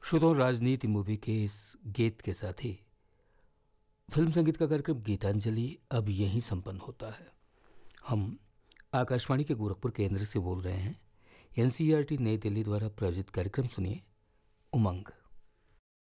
श्रोताओं, राजनीति मूवी के इस गीत के साथ ही फिल्म संगीत का कार्यक्रम गीतांजलि अब यहीं संपन्न होता है। हम आकाशवाणी के गोरखपुर केंद्र से बोल रहे हैं। एनसीईआरटी नई दिल्ली द्वारा प्रायोजित कार्यक्रम सुनिए उमंग।